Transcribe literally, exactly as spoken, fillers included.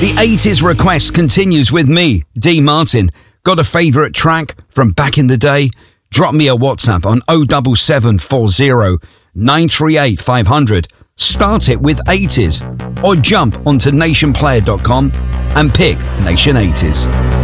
The eighties request continues with me, D Martin. Got a favourite track from back in the day? Drop me a WhatsApp on oh seven seven four oh nine three eight five hundred. Start it with eighties or jump onto nation player dot com and pick Nation eighties.